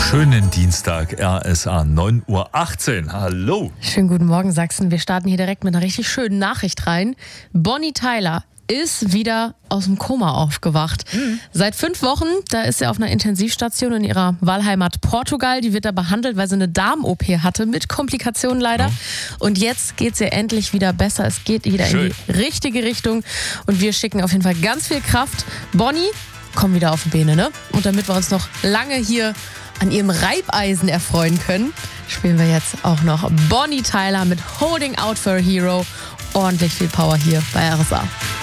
Schönen Dienstag, RSA 9:18 Uhr. Hallo. Schönen guten Morgen, Sachsen. Wir starten hier direkt mit einer richtig schönen Nachricht rein. Bonnie Tyler ist wieder aus dem Koma aufgewacht. Seit 5 Wochen, da ist sie auf einer Intensivstation in ihrer Wahlheimat Portugal. Die wird da behandelt, weil sie eine Darm-OP hatte, mit Komplikationen leider. Und jetzt geht es ihr endlich wieder besser. Es geht wieder in die richtige Richtung. Und wir schicken auf jeden Fall ganz viel Kraft. Bonnie, komm wieder auf die Beine, ne? Und damit wir uns noch lange hier an ihrem Reibeisen erfreuen können, spielen wir jetzt auch noch Bonnie Tyler mit Holding Out for a Hero. Ordentlich viel Power hier bei RSA.